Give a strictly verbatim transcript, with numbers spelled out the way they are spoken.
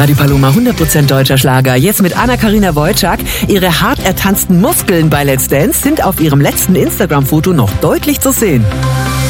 Radio Paloma hundert Prozent deutscher Schlager. Jetzt mit Anna-Karina Wojcik. Ihre hart ertanzten Muskeln bei Let's Dance sind auf ihrem letzten Instagram-Foto noch deutlich zu sehen.